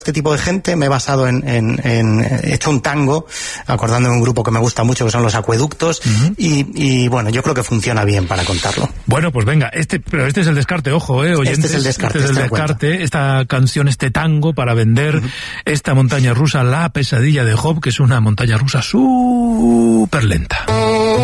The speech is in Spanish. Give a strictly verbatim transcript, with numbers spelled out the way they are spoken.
este tipo de gente, me he basado en, en, en he hecho un tango, acordándome de un grupo que me gusta mucho, que son Los Acueductos, uh-huh. y, y bueno, yo creo que funciona bien para contarlo. Bueno, pues venga, este, pero este es el descarte, ojo, eh, oyentes. Este es el descarte. Este es el descarte, esta canción, este tango para vender, uh-huh. esta montaña rusa, La Pesadilla de Job, que es una montaña rusa súper lenta.